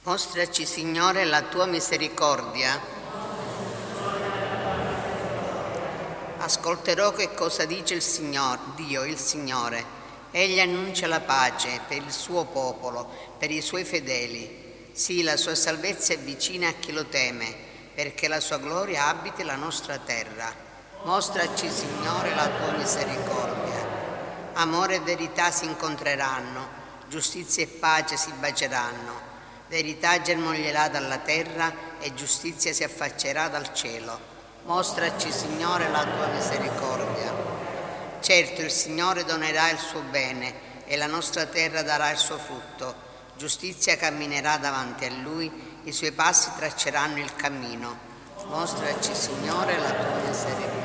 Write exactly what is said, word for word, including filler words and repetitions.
Mostraci, Signore, la tua misericordia. Ascolterò che cosa dice il Signore, Dio, il Signore. Egli annuncia la pace per il suo popolo, per i suoi fedeli. Sì, la sua salvezza è vicina a chi lo teme, perché la sua gloria abiti la nostra terra. Mostraci, Signore, la tua misericordia. Amore e verità si incontreranno, giustizia e pace si baceranno. Verità germoglierà dalla terra e giustizia si affaccerà dal cielo. Mostraci, Signore, la tua misericordia. Certo, il Signore donerà il suo bene e la nostra terra darà il suo frutto. Giustizia camminerà davanti a Lui, i suoi passi tracceranno il cammino. Mostraci, Signore, la tua misericordia.